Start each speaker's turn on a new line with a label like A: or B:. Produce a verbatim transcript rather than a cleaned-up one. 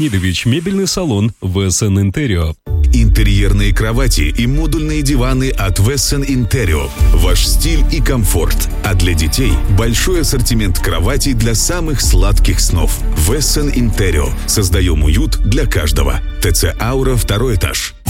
A: Леонидович, мебельный салон Весен Интерио.
B: Интерьерные кровати и модульные диваны от Весен Интерио. Ваш стиль и комфорт. А для детей большой ассортимент кроватей для самых сладких снов. Весен Интерио. Создаем уют для каждого. ТЦ Аура, второй этаж.